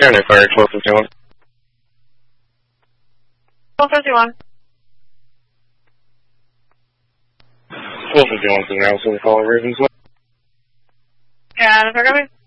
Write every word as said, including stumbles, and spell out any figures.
County Fire, twelve fifty-one. twelve fifty-one. twelve fifty-one to the now, so we call Ravenswood. Yeah, is there going to be?